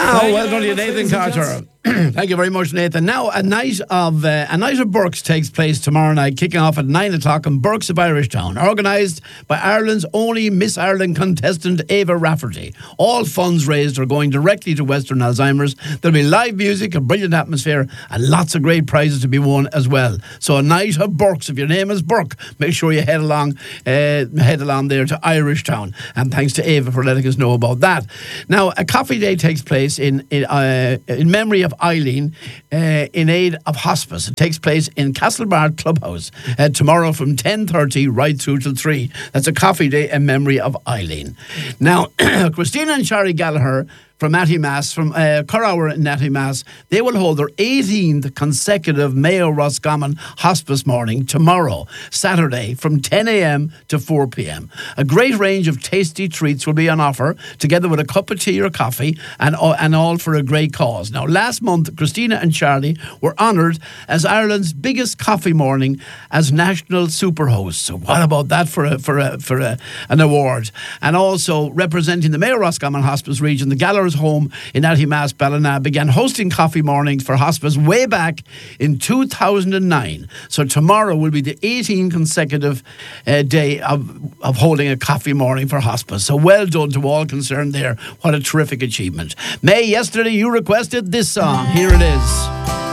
Now, well done to you, Nathan Carter. Thank you very much, Nathan. Now, a night of Burke's takes place tomorrow night, kicking off at 9 o'clock in Burke's of Irishtown, organised by Ireland's only Miss Ireland contestant, Ava Rafferty. All funds raised are going directly to Western Alzheimer's. There'll be live music, a brilliant atmosphere, and lots of great prizes to be won as well. So, a night of Burke's. If your name is Burke, make sure you head along there to Irishtown. And thanks to Ava for letting us know about that. Now, a coffee day takes place in memory of Eileen in aid of hospice. It takes place in Castlebar Clubhouse tomorrow from 10:30 right through till 3. That's a coffee day in memory of Eileen. Now, Christina and Shari Gallagher from Nattymass, from Currower in Nattymass, they will hold their 18th consecutive Mayo Roscommon Hospice morning tomorrow, Saturday, from 10 a.m. to 4 p.m. A great range of tasty treats will be on offer, together with a cup of tea or coffee, and all for a great cause. Now, last month, Christina and Charlie were honoured as Ireland's biggest coffee morning as national superhosts. So what about that for an award? And also, representing the Mayo Roscommon Hospice region, the Gallagher's home in Nattymass, Ballina, began hosting coffee mornings for hospice way back in 2009. So tomorrow will be the 18th consecutive day of holding a coffee morning for hospice. So well done to all concerned there. What a terrific achievement. May, yesterday you requested this song. Here it is.